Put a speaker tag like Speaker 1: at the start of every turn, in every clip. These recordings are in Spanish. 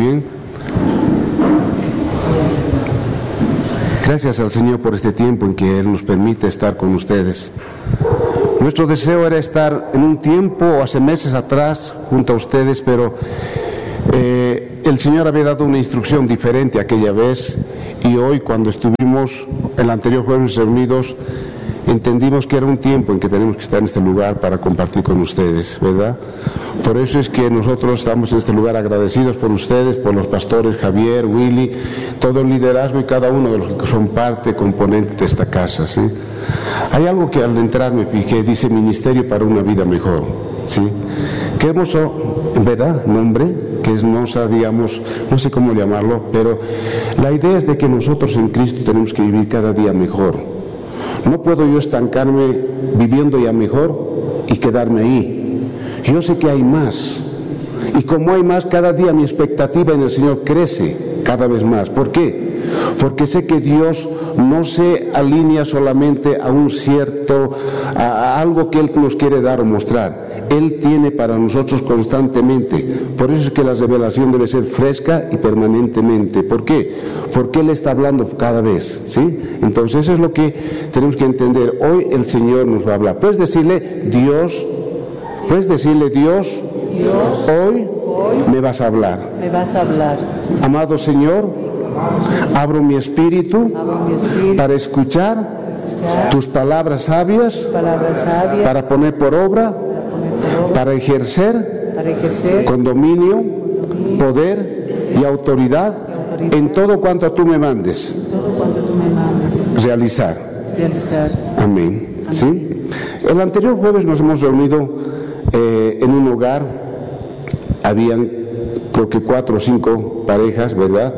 Speaker 1: bien. Gracias al Señor por este tiempo en que Él nos permite estar con ustedes. Nuestro deseo era estar en un tiempo, hace meses atrás, junto a ustedes, pero el Señor había dado una instrucción diferente aquella vez, y hoy, cuando estuvimos el anterior jueves reunidos, entendimos que era un tiempo en que tenemos que estar en este lugar para compartir con ustedes, ¿verdad? Por eso es que nosotros estamos en este lugar agradecidos por ustedes, por los pastores Javier, Willy, todo el liderazgo y cada uno de los que son parte, componente de esta casa, ¿sí? Hay algo que al entrar me fijé, dice Ministerio para una vida mejor, ¿sí? Qué hermoso, ¿verdad? Nombre, que no sabíamos, no sé cómo llamarlo, pero la idea es de que nosotros en Cristo tenemos que vivir cada día mejor. No puedo yo estancarme viviendo ya mejor y quedarme ahí. Yo sé que hay más. Y como hay más, cada día mi expectativa en el Señor crece cada vez más. ¿Por qué? Porque sé que Dios no se alinea solamente a un cierto, a algo que Él nos quiere dar o mostrar. Él tiene para nosotros constantemente. Por eso es que la revelación debe ser fresca y permanentemente. ¿Por qué? Porque Él está hablando cada vez, ¿sí? Entonces eso es lo que tenemos que entender. Hoy el Señor nos va a hablar. Puedes decirle, Dios, hoy me vas a hablar.
Speaker 2: Me vas a hablar.
Speaker 1: Amado Señor, abro mi espíritu para escuchar tus palabras sabias, para poner por obra, para ejercer con dominio, poder y autoridad en todo cuanto tú me mandes realizar. Amén. ¿Sí? El anterior jueves nos hemos reunido en un hogar. Habían creo que 4 o 5 parejas, ¿verdad?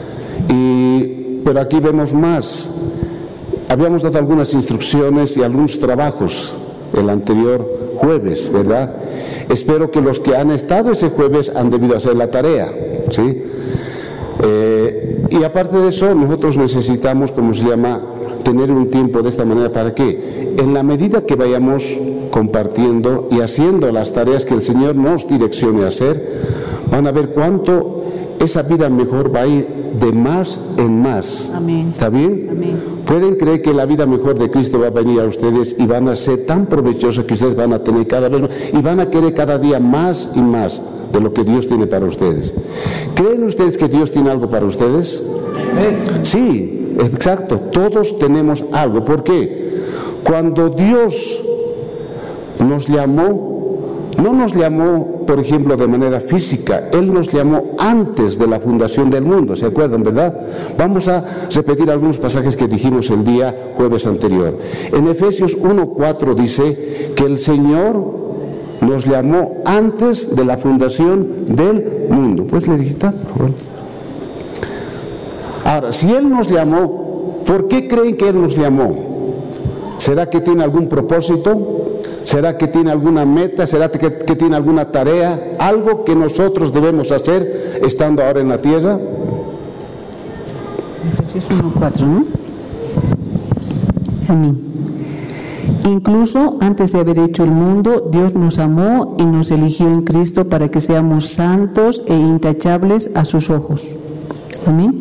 Speaker 1: Pero aquí vemos más. Habíamos dado algunas instrucciones y algunos trabajos el anterior jueves, ¿verdad? Espero que los que han estado ese jueves han debido hacer la tarea, ¿sí? Y aparte de eso, nosotros necesitamos, como se llama, tener un tiempo de esta manera. ¿Para qué? En la medida que vayamos compartiendo y haciendo las tareas que el Señor nos direccione a hacer, van a ver cuánto esa vida mejor va a ir de más en más.
Speaker 2: Amén.
Speaker 1: ¿Está bien?
Speaker 2: Amén.
Speaker 1: Pueden creer que la vida mejor de Cristo va a venir a ustedes y van a ser tan provechosos que ustedes van a tener cada vez más y van a querer cada día más y más de lo que Dios tiene para ustedes. ¿Creen ustedes que Dios tiene algo para ustedes? Sí, exacto. Todos tenemos algo. ¿Por qué? Cuando Dios nos llamó, no nos llamó, por ejemplo, de manera física. Él nos llamó antes de la fundación del mundo, ¿se acuerdan, verdad? Vamos a repetir algunos pasajes que dijimos el día jueves anterior. En Efesios 1:4 dice que el Señor nos llamó antes de la fundación del mundo. ¿Puedes leer, hijita, por favor? Ahora, si Él nos llamó, ¿por qué creen que Él nos llamó? ¿Será que tiene algún propósito? ¿Será que tiene alguna meta? ¿Será que tiene alguna tarea? ¿Algo que nosotros debemos hacer estando ahora en la tierra?
Speaker 2: Efesios 1:4, ¿no? Amén. Incluso antes de haber hecho el mundo, Dios nos amó y nos eligió en Cristo para que seamos santos e intachables a sus ojos. Amén.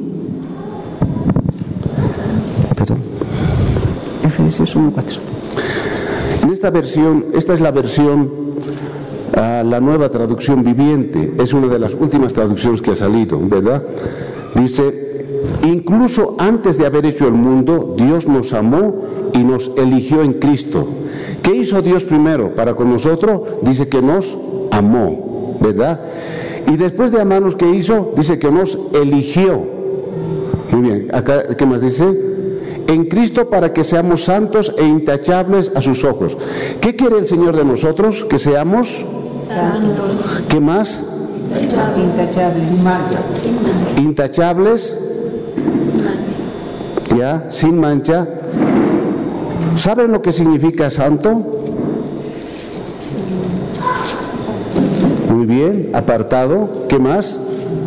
Speaker 1: Perdón.
Speaker 2: Efesios 1:4.
Speaker 1: En esta versión, esta es la versión, la nueva traducción viviente, es una de las últimas traducciones que ha salido, ¿verdad? Dice, incluso antes de haber hecho el mundo, Dios nos amó y nos eligió en Cristo. ¿Qué hizo Dios primero para con nosotros? Dice que nos amó, ¿verdad? Y después de amarnos, ¿qué hizo? Dice que nos eligió. Muy bien, acá, ¿qué más dice? En Cristo para que seamos santos e intachables a sus ojos. ¿Qué quiere el Señor de nosotros? Que seamos santos. ¿Qué más?
Speaker 2: Intachables. Sin mancha.
Speaker 1: Intachables. Ya, sin mancha. ¿Saben lo que significa santo? Muy bien, apartado. ¿Qué más?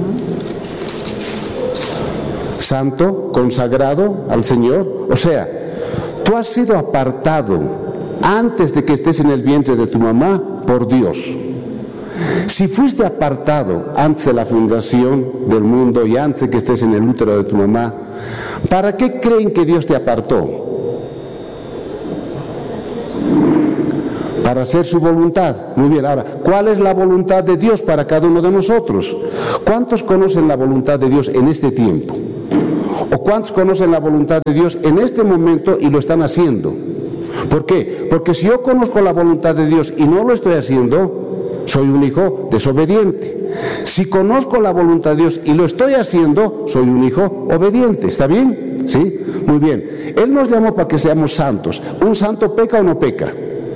Speaker 1: Santo, consagrado al Señor. O sea, tú has sido apartado antes de que estés en el vientre de tu mamá por Dios. Si fuiste apartado antes de la fundación del mundo y antes de que estés en el útero de tu mamá, ¿para qué creen que Dios te apartó? Para hacer su voluntad. Muy bien, ahora, ¿cuál es la voluntad de Dios para cada uno de nosotros? ¿Cuántos conocen la voluntad de Dios en este tiempo? ¿O cuántos conocen la voluntad de Dios en este momento y lo están haciendo? ¿Por qué? Porque si yo conozco la voluntad de Dios y no lo estoy haciendo, soy un hijo desobediente. Si conozco la voluntad de Dios y lo estoy haciendo, soy un hijo obediente. ¿Está bien? ¿Sí? Muy bien. Él nos llamó para que seamos santos. ¿Un santo peca o no peca?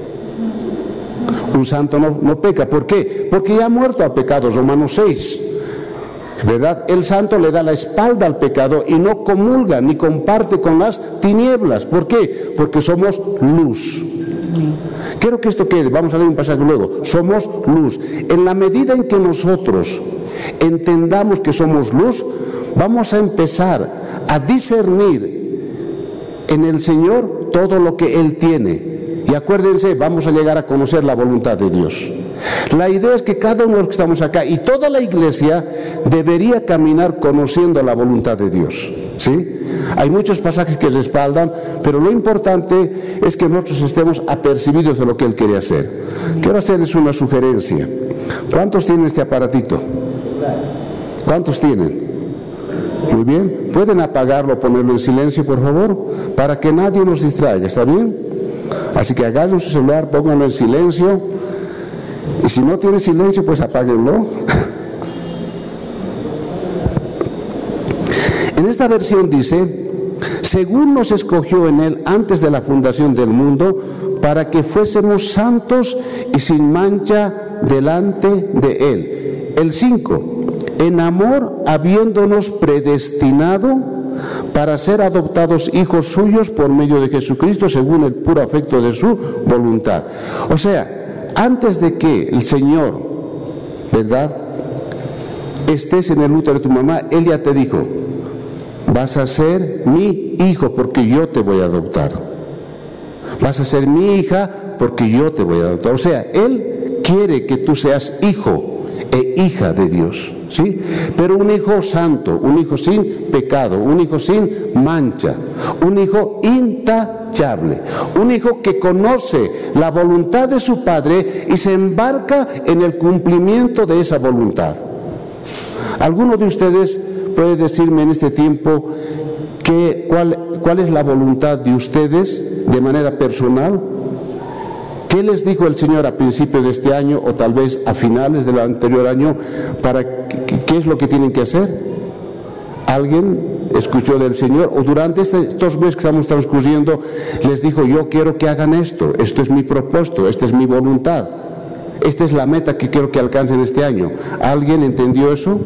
Speaker 1: Un santo no peca. ¿Por qué? Porque ya ha muerto al pecado, Romanos 6. ¿Verdad? El santo le da la espalda al pecado y no comulga ni comparte con las tinieblas. ¿Por qué? Porque somos luz. Quiero que esto quede, vamos a leer un pasaje luego. Somos luz. En la medida en que nosotros entendamos que somos luz, vamos a empezar a discernir en el Señor todo lo que Él tiene. Y acuérdense, vamos a llegar a conocer la voluntad de Dios. La idea es que cada uno de los que estamos acá y toda la iglesia debería caminar conociendo la voluntad de Dios. ¿Sí? Hay muchos pasajes que respaldan, pero lo importante es que nosotros estemos apercibidos de lo que Él quiere hacer. Quiero hacerles una sugerencia. ¿Cuántos tienen este aparatito? ¿Cuántos tienen? Muy bien. ¿Pueden apagarlo, ponerlo en silencio, por favor? Para que nadie nos distraiga, ¿está bien? Así que agarren su celular, pónganlo en silencio. Y si no tiene silencio, pues apáguenlo. En esta versión dice, según nos escogió en Él antes de la fundación del mundo, para que fuésemos santos y sin mancha delante de Él. El 5, en amor habiéndonos predestinado para ser adoptados hijos suyos por medio de Jesucristo, según el puro afecto de su voluntad. O sea, antes de que el Señor, ¿verdad?, estés en el útero de tu mamá, Él ya te dijo, vas a ser mi hijo porque yo te voy a adoptar. Vas a ser mi hija porque yo te voy a adoptar. O sea, Él quiere que tú seas hijo e hija de Dios, ¿sí? Pero un hijo santo, un hijo sin pecado, un hijo sin mancha, un hijo intachable, un hijo que conoce la voluntad de su Padre y se embarca en el cumplimiento de esa voluntad. ¿Alguno de ustedes puede decirme en este tiempo cuál es la voluntad de ustedes de manera personal? ¿Qué les dijo el Señor a principios de este año o tal vez a finales del anterior año? ¿Qué es lo que tienen que hacer? ¿Alguien escuchó del Señor? O durante estos meses que estamos transcurriendo les dijo, yo quiero que hagan esto es mi propósito, esta es mi voluntad, esta es la meta que quiero que alcancen este año. ¿Alguien entendió eso?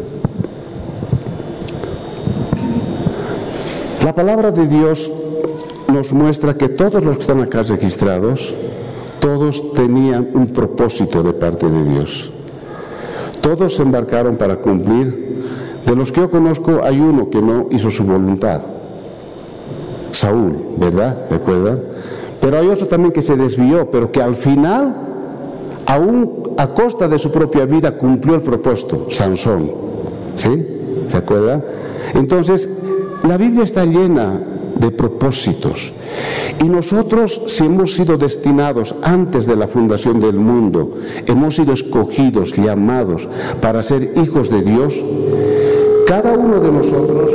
Speaker 1: La palabra de Dios nos muestra que todos los que están acá registrados, todos tenían un propósito de parte de Dios. Todos se embarcaron para cumplir. De los que yo conozco hay uno que no hizo su voluntad. Saúl, ¿verdad? ¿Se acuerdan? Pero hay otro también que se desvió, pero que al final, aún a costa de su propia vida, cumplió el propósito. Sansón. ¿Sí? ¿Se acuerdan? Entonces, la Biblia está llena de propósitos. Y nosotros, si hemos sido destinados antes de la fundación del mundo, hemos sido escogidos, llamados para ser hijos de Dios, cada uno de nosotros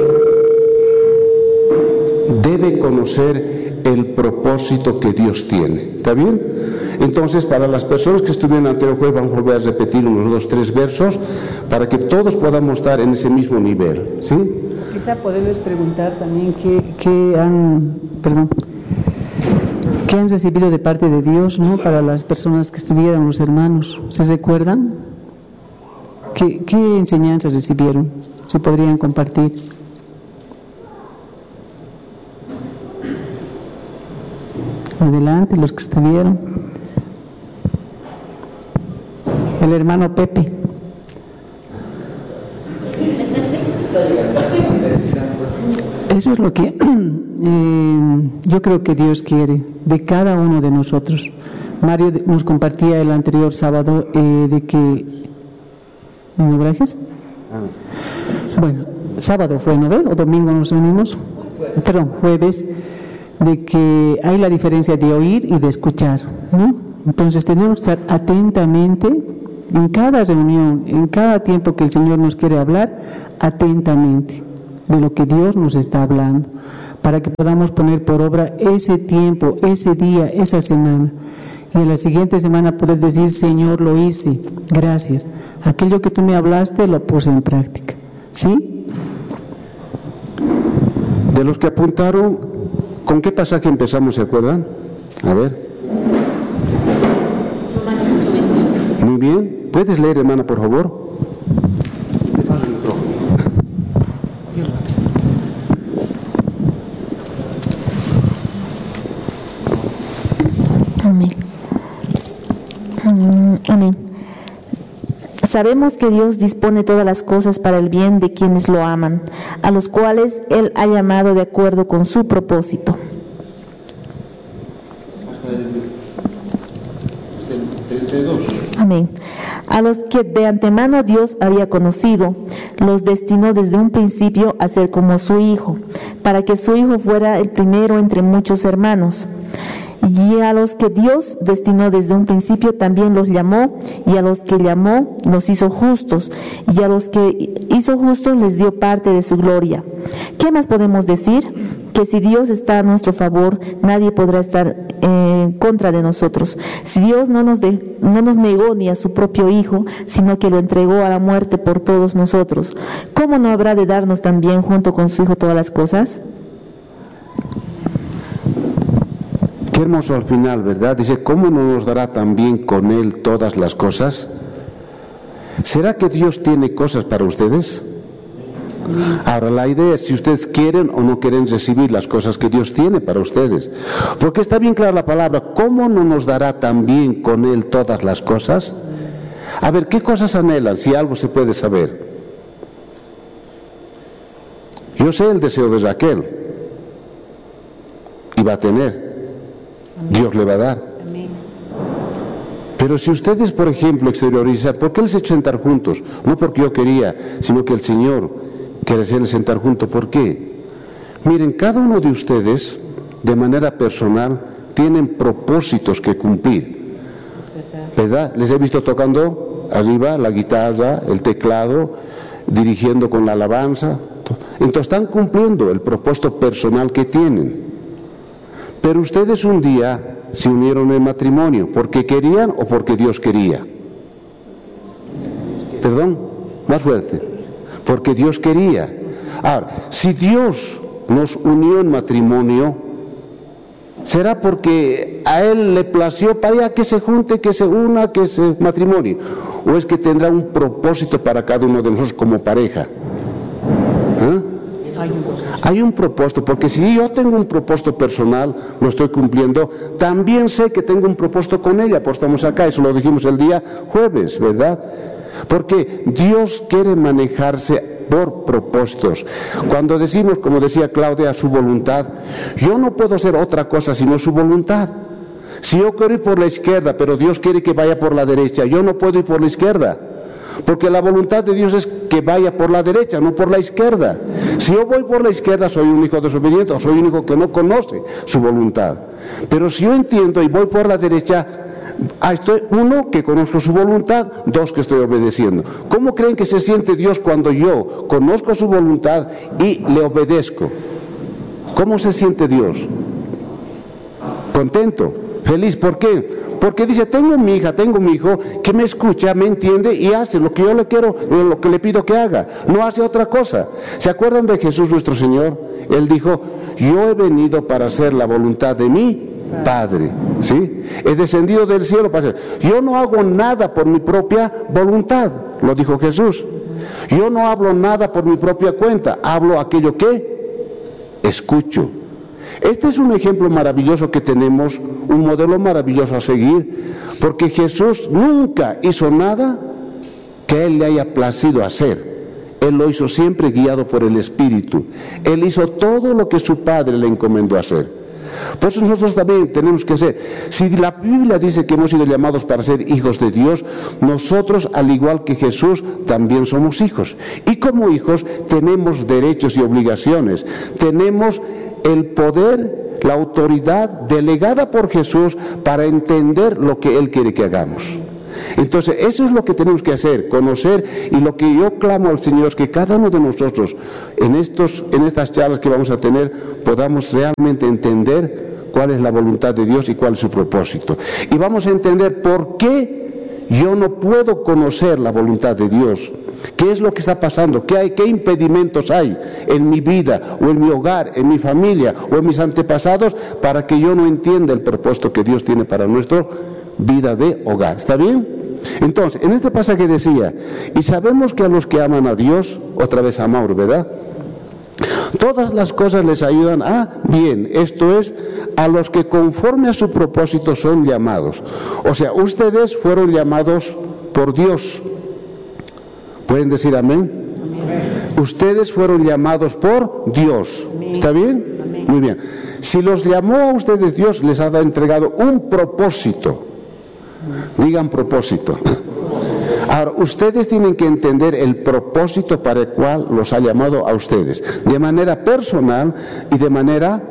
Speaker 1: debe conocer el propósito que Dios tiene. ¿Está bien? Entonces, para las personas que estuvieron anterior jueves, vamos a volver a repetir unos 2 o 3 versos para que todos podamos estar en ese mismo nivel. ¿Sí?
Speaker 2: Quizá poderles preguntar también qué han recibido de parte de Dios, ¿no? Para las personas que estuvieran, los hermanos. ¿Se recuerdan? ¿Qué enseñanzas recibieron? ¿Se podrían compartir? Adelante, los que estuvieron. El hermano Pepe. Eso es lo que yo creo que Dios quiere de cada uno de nosotros. Mario nos compartía el anterior sábado de que... ¿No, gracias? Bueno, sábado fue, ¿no ve? ¿O domingo nos reunimos? Perdón, jueves, de que hay la diferencia de oír y de escuchar, ¿no? Entonces tenemos que estar atentamente en cada reunión, en cada tiempo que el Señor nos quiere hablar, atentamente de lo que Dios nos está hablando, para que podamos poner por obra ese tiempo, ese día, esa semana. Y en la siguiente semana poder decir, Señor, lo hice, gracias. Aquello que tú me hablaste lo puse en práctica. ¿Sí?
Speaker 1: De los que apuntaron, ¿con qué pasaje empezamos, se acuerdan? A ver. Muy bien. ¿Puedes leer, hermana, por favor?
Speaker 3: Amén. Amén. Sabemos que Dios dispone todas las cosas para el bien de quienes lo aman, a los cuales Él ha llamado de acuerdo con su propósito. Amén. A los que de antemano Dios había conocido, los destinó desde un principio a ser como su Hijo, para que su Hijo fuera el primero entre muchos hermanos. Y a los que Dios destinó desde un principio también los llamó, y a los que llamó los hizo justos, y a los que hizo justos les dio parte de su gloria. ¿Qué más podemos decir? Que si Dios está a nuestro favor, nadie podrá estar en contra de nosotros. Si Dios no nos negó ni a su propio Hijo, sino que lo entregó a la muerte por todos nosotros, ¿cómo no habrá de darnos también junto con su Hijo todas las cosas?
Speaker 1: Qué hermoso al final, ¿verdad? Dice, ¿cómo no nos dará también con Él todas las cosas? ¿Será que Dios tiene cosas para ustedes? Ahora, la idea es si ustedes quieren o no quieren recibir las cosas que Dios tiene para ustedes. Porque está bien clara la palabra, ¿cómo no nos dará también con Él todas las cosas? A ver, ¿qué cosas anhelan? Si algo se puede saber. Yo sé el deseo de Raquel. Y va a tener. Dios le va a dar. Pero si ustedes, por ejemplo, exteriorizan, ¿por qué les he hecho sentar juntos? No porque yo quería, sino que el Señor quiere hacerles sentar juntos. ¿Por qué? Miren, cada uno de ustedes, de manera personal, tienen propósitos que cumplir. ¿Verdad? Les he visto tocando arriba la guitarra, el teclado, dirigiendo con la alabanza. Entonces están cumpliendo el propósito personal que tienen. Pero ustedes un día se unieron en matrimonio, ¿porque querían o porque Dios quería? Perdón, más fuerte. Porque Dios quería. Ahora, si Dios nos unió en matrimonio, ¿será porque a Él le plació para que se junte, que se una, que se matrimonio? ¿O es que tendrá un propósito para cada uno de nosotros como pareja? ¿Ah? Hay un propósito, porque si yo tengo un propósito personal, lo estoy cumpliendo, también sé que tengo un propósito con ella, pues estamos acá, eso lo dijimos el día jueves, ¿verdad? Porque Dios quiere manejarse por propósitos. Cuando decimos, como decía Claudia, su voluntad, yo no puedo hacer otra cosa sino su voluntad. Si yo quiero ir por la izquierda, pero Dios quiere que vaya por la derecha, yo no puedo ir por la izquierda. Porque la voluntad de Dios es que vaya por la derecha, no por la izquierda. Si yo voy por la izquierda, soy un hijo desobediente o soy un hijo que no conoce su voluntad. Pero si yo entiendo y voy por la derecha, estoy, uno, que conozco su voluntad, dos, que estoy obedeciendo. ¿Cómo creen que se siente Dios cuando yo conozco su voluntad y le obedezco? ¿Cómo se siente Dios? Contento, feliz. ¿Por qué? Porque dice, tengo mi hija, tengo mi hijo que me escucha, me entiende y hace lo que yo le quiero, lo que le pido que haga. No hace otra cosa. ¿Se acuerdan de Jesús nuestro Señor? Él dijo, yo he venido para hacer la voluntad de mi Padre. ¿Sí? He descendido del cielo para hacer. Yo no hago nada por mi propia voluntad, lo dijo Jesús. Yo no hablo nada por mi propia cuenta, hablo aquello que escucho. Este es un ejemplo maravilloso que tenemos, un modelo maravilloso a seguir, porque Jesús nunca hizo nada que a Él le haya placido hacer. Él lo hizo siempre guiado por el Espíritu. Él hizo todo lo que su Padre le encomendó hacer. Por eso nosotros también tenemos que ser. Si la Biblia dice que hemos sido llamados para ser hijos de Dios, nosotros, al igual que Jesús, también somos hijos. Y como hijos tenemos derechos y obligaciones. Tenemos el poder, la autoridad delegada por Jesús para entender lo que Él quiere que hagamos. Entonces, eso es lo que tenemos que hacer, conocer, y lo que yo clamo al Señor es que cada uno de nosotros, en estas charlas que vamos a tener, podamos realmente entender cuál es la voluntad de Dios y cuál es su propósito. Y vamos a entender por qué yo no puedo conocer la voluntad de Dios. ¿Qué es lo que está pasando? ¿Qué impedimentos hay en mi vida, o en mi hogar, en mi familia, o en mis antepasados, para que yo no entienda el propósito que Dios tiene para nuestra vida de hogar? ¿Está bien? Entonces, en este pasaje decía, y sabemos que a los que aman a Dios, otra vez a Mauro, ¿verdad? Todas las cosas les ayudan a bien, esto es, a los que conforme a su propósito son llamados. O sea, ustedes fueron llamados por Dios. ¿Pueden decir amén? Amén. Ustedes fueron llamados por Dios. Amén. ¿Está bien? Amén. Muy bien. Si los llamó a ustedes Dios, les ha entregado un propósito. Digan propósito. Ahora, ustedes tienen que entender el propósito para el cual los ha llamado a ustedes, de manera personal y de manera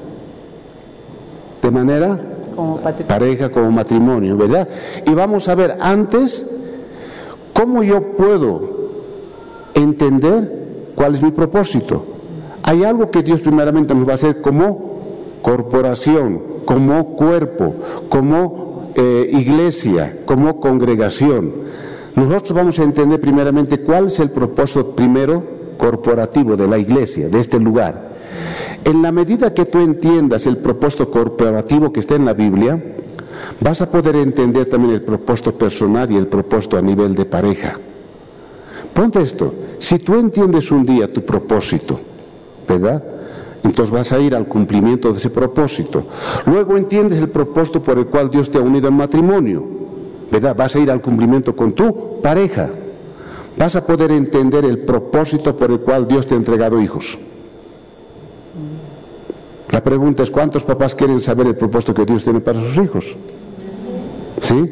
Speaker 1: como pareja, como matrimonio, ¿verdad? Y vamos a ver antes cómo yo puedo entender cuál es mi propósito. Hay algo que Dios primeramente nos va a hacer como corporación, como cuerpo, como iglesia, como congregación. Nosotros vamos a entender primeramente cuál es el propósito primero corporativo de la iglesia, de este lugar. En la medida que tú entiendas el propósito corporativo que está en la Biblia, vas a poder entender también el propósito personal y el propósito a nivel de pareja. Ponte esto, si tú entiendes un día tu propósito, ¿verdad?, entonces vas a ir al cumplimiento de ese propósito. Luego entiendes el propósito por el cual Dios te ha unido en matrimonio, ¿verdad? Vas a ir al cumplimiento con tu pareja. Vas a poder entender el propósito por el cual Dios te ha entregado hijos. La pregunta es, ¿cuántos papás quieren saber el propósito que Dios tiene para sus hijos? ¿Sí?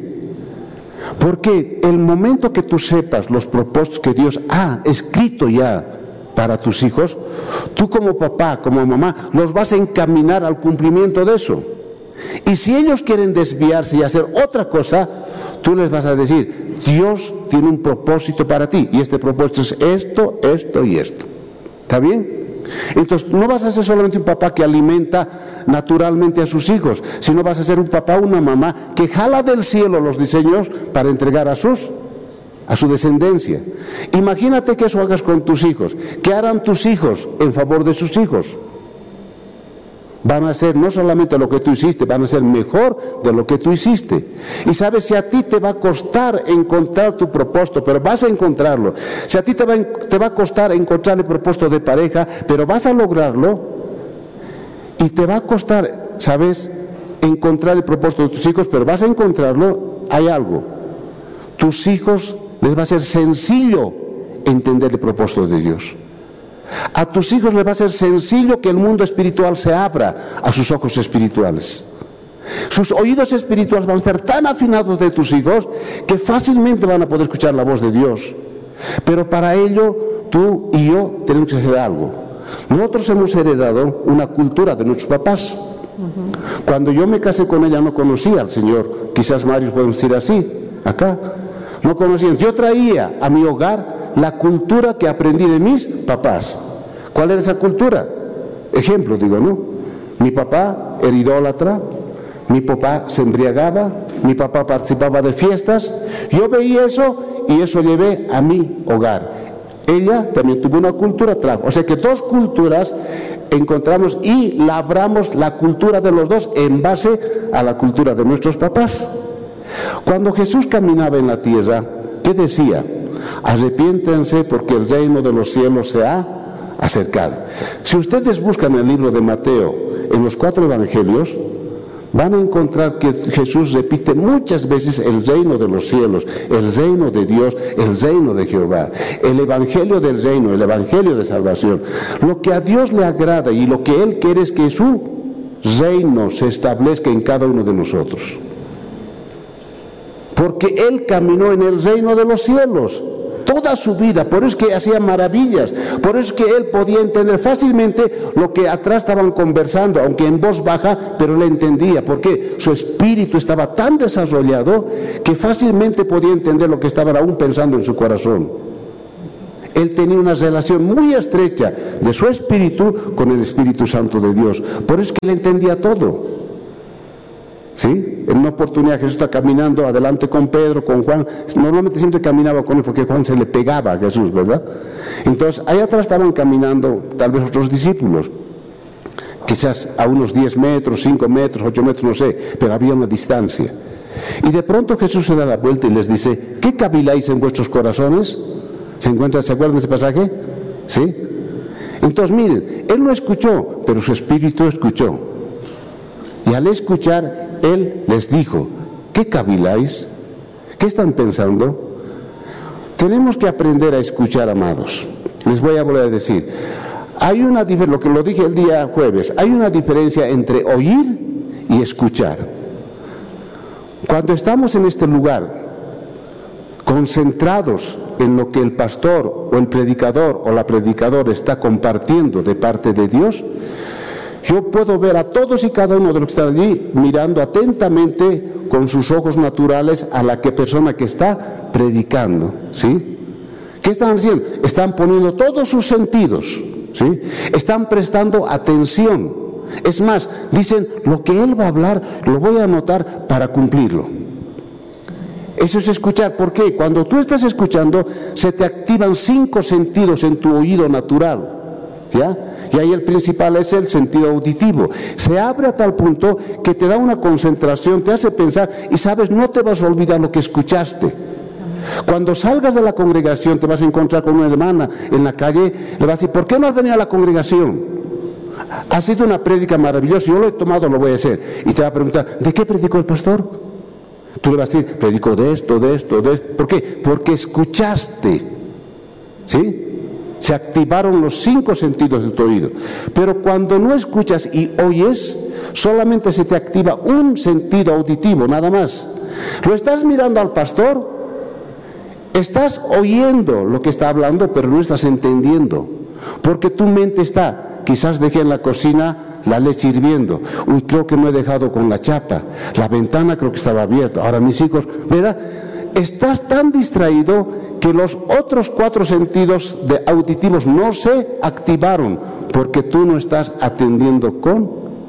Speaker 1: Porque el momento que tú sepas los propósitos que Dios ha escrito ya para tus hijos, tú como papá, como mamá, los vas a encaminar al cumplimiento de eso. Y si ellos quieren desviarse y hacer otra cosa, tú les vas a decir, Dios tiene un propósito para ti, y este propósito es esto, esto y esto. ¿Está bien? Entonces no vas a ser solamente un papá que alimenta naturalmente a sus hijos, sino vas a ser un papá, una mamá que jala del cielo los diseños para entregar a su descendencia. Imagínate que eso hagas con tus hijos. ¿Qué harán tus hijos en favor de sus hijos? Van a hacer no solamente lo que tú hiciste, van a ser mejor de lo que tú hiciste. Y sabes, si a ti te va a costar encontrar tu propósito, pero vas a encontrarlo. Si a ti te va a costar encontrar el propósito de pareja, pero vas a lograrlo. Y te va a costar, ¿sabes?, encontrar el propósito de tus hijos, pero vas a encontrarlo. Hay algo. Tus hijos les va a ser sencillo entender el propósito de Dios. A tus hijos les va a ser sencillo que el mundo espiritual se abra a sus ojos espirituales. Sus oídos espirituales van a estar tan afinados de tus hijos que fácilmente van a poder escuchar la voz de Dios. Pero para ello, tú y yo tenemos que hacer algo. Nosotros hemos heredado una cultura de nuestros papás. Cuando yo me casé con ella no conocía al Señor. Quizás varios pueden decir así, acá. No conocían. Yo traía a mi hogar la cultura que aprendí de mis papás. ¿Cuál era esa cultura? Ejemplo, digo, ¿no? Mi papá era idólatra, mi papá se embriagaba, mi papá participaba de fiestas. Yo veía eso y eso llevé a mi hogar. Ella también tuvo una cultura, o sea que dos culturas encontramos y labramos la cultura de los dos en base a la cultura de nuestros papás. Cuando Jesús caminaba en la tierra, ¿qué decía? Arrepiéntanse porque el reino de los cielos se ha acercado. Si ustedes buscan el libro de Mateo en los 4 evangelios, van a encontrar que Jesús repite muchas veces el reino de los cielos, el reino de Dios, el reino de Jehová, el evangelio del reino, el evangelio de salvación. Lo que a Dios le agrada y lo que Él quiere es que su reino se establezca en cada uno de nosotros. Porque Él caminó en el reino de los cielos toda su vida, por eso es que hacía maravillas, por eso es que Él podía entender fácilmente lo que atrás estaban conversando, aunque en voz baja, pero Él entendía, porque su espíritu estaba tan desarrollado que fácilmente podía entender lo que estaban aún pensando en su corazón. Él tenía una relación muy estrecha de su espíritu con el Espíritu Santo de Dios, por eso es que Él entendía todo. ¿Sí? En una oportunidad Jesús está caminando adelante con Pedro, con Juan. Normalmente siempre caminaba con él porque Juan se le pegaba a Jesús, ¿verdad? Entonces, allá atrás estaban caminando tal vez otros discípulos, quizás a unos 10 metros, 5 metros, 8 metros, no sé, pero había una distancia. Y de pronto Jesús se da la vuelta y les dice: ¿qué caviláis en vuestros corazones? ¿Se acuerdan de ese pasaje? ¿Sí? Entonces, miren, él no escuchó, pero su espíritu escuchó. Y al escuchar, Él les dijo: ¿qué caviláis? ¿Qué están pensando? Tenemos que aprender a escuchar, amados. Les voy a volver a decir, hay una diferencia, lo que lo dije el día jueves, hay una diferencia entre oír y escuchar. Cuando estamos en este lugar, concentrados en lo que el pastor o el predicador o la predicadora está compartiendo de parte de Dios, yo puedo ver a todos y cada uno de los que están allí mirando atentamente con sus ojos naturales a la persona que está predicando, ¿sí? ¿Qué están haciendo? Están poniendo todos sus sentidos, ¿sí? Están prestando atención. Es más, dicen, lo que él va a hablar lo voy a anotar para cumplirlo. Eso es escuchar. ¿Por qué? Cuando tú estás escuchando, se te activan 5 sentidos en tu oído natural, ¿ya? Y ahí el principal es el sentido auditivo. Se abre a tal punto que te da una concentración, te hace pensar y sabes, no te vas a olvidar lo que escuchaste. Cuando salgas de la congregación te vas a encontrar con una hermana en la calle, le vas a decir: ¿por qué no has venido a la congregación? Ha sido una prédica maravillosa, yo lo he tomado, lo voy a hacer. Y te va a preguntar: ¿de qué predicó el pastor? Tú le vas a decir: predicó de esto, de esto, de esto. ¿Por qué? Porque escuchaste, ¿sí? Se activaron los 5 sentidos de tu oído. Pero cuando no escuchas y oyes, solamente se te activa un sentido auditivo, nada más. Lo estás mirando al pastor, estás oyendo lo que está hablando, pero no estás entendiendo, porque tu mente está: quizás dejé en la cocina la leche hirviendo, uy, creo que no he dejado con la chapa, la ventana creo que estaba abierta, ahora mis hijos, ¿verdad? Estás tan distraído que los otros 4 sentidos auditivos no se activaron, porque tú no estás atendiendo con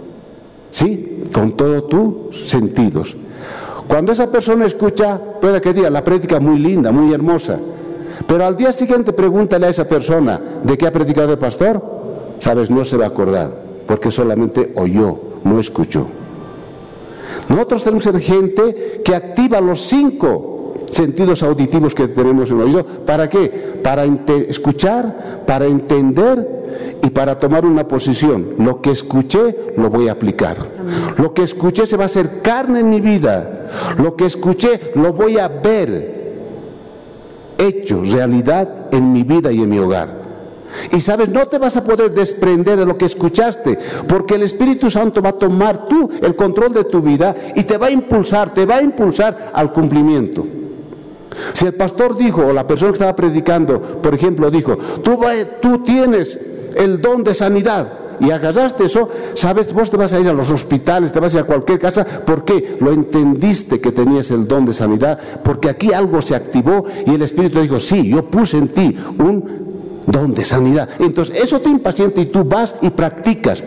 Speaker 1: todos tus sentidos. Cuando esa persona escucha, puede que diga: la prédica muy linda, muy hermosa, pero al día siguiente pregúntale a esa persona: ¿de qué ha predicado el pastor? Sabes, no se va a acordar, porque solamente oyó, no escuchó. Nosotros tenemos que ser gente que activa los 5 sentidos auditivos que tenemos en el oído. ¿Para qué? Para escuchar, para entender y para tomar una posición. Lo que escuché lo voy a aplicar. Lo que escuché se va a hacer carne en mi vida. Lo que escuché lo voy a ver hecho realidad en mi vida y en mi hogar. Y sabes, no te vas a poder desprender de lo que escuchaste, porque el Espíritu Santo va a tomar el control de tu vida y te va a impulsar al cumplimiento. Si el pastor dijo, o la persona que estaba predicando, por ejemplo, dijo: tú tienes el don de sanidad, y agarraste eso, sabes, vos te vas a ir a los hospitales, te vas a ir a cualquier casa. ¿Por qué? Lo entendiste que tenías el don de sanidad, porque aquí algo se activó y el Espíritu dijo: sí, yo puse en ti un don de sanidad. Entonces eso te impacienta y tú vas y practicas.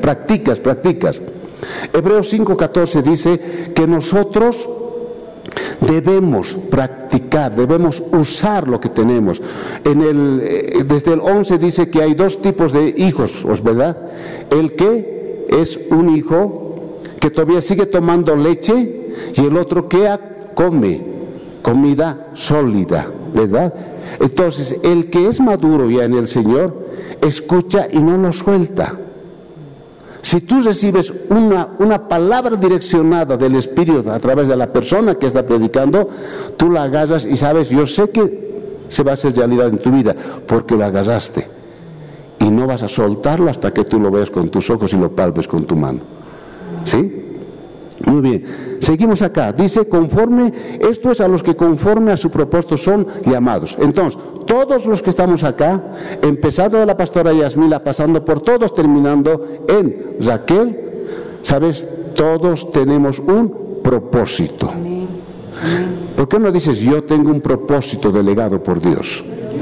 Speaker 1: Hebreos 5:14 dice que nosotros debemos practicar, debemos usar lo que tenemos. Desde el 11 dice que hay 2 tipos de hijos, ¿verdad? El que es un hijo que todavía sigue tomando leche, y el otro que come comida sólida, ¿verdad? Entonces, el que es maduro ya en el Señor, escucha y no lo suelta. Si tú recibes una palabra direccionada del Espíritu a través de la persona que está predicando, tú la agarras y sabes, yo sé que se va a hacer realidad en tu vida, porque lo agarraste. Y no vas a soltarlo hasta que tú lo veas con tus ojos y lo palpes con tu mano. ¿Sí? Muy bien, seguimos acá, dice conforme, esto es a los que conforme a su propósito son llamados. Entonces, todos los que estamos acá, empezando de la pastora Yasmila, pasando por todos, terminando en Raquel, ¿sabes? Todos tenemos un propósito. ¿Por qué no dices yo tengo un propósito delegado por Dios?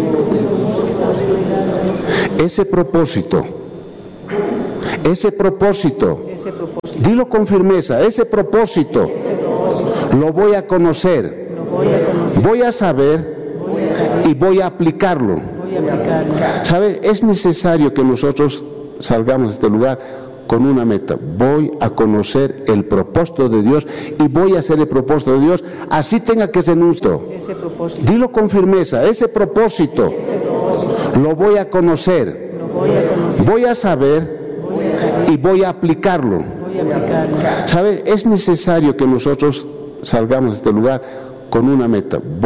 Speaker 1: Ese propósito, dilo con firmeza, ese propósito lo voy a conocer, voy a saber y voy a aplicarlo. ¿Sabe? Es necesario que nosotros salgamos de este lugar con una meta. Voy a conocer el propósito de Dios y voy a hacer el propósito de Dios, así tenga que ser nuestro. Dilo con firmeza, ese propósito lo voy a conocer, voy a saber y voy a aplicarlo. ¿Sabe? Es necesario que nosotros salgamos de este lugar con una meta.